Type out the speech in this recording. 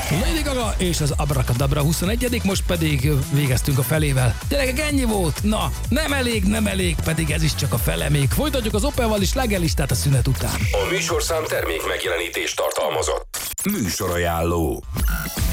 Lady Gaga és az Abracadabra 21. Most pedig végeztünk a felével. Gyerekek, ennyi volt? Na, nem elég, pedig ez is csak a fele még. Folytatjuk az Opelval is slágerlistát a szünet után. A műsorszám termék megjelenítést tartalmazott. Műsorajánló.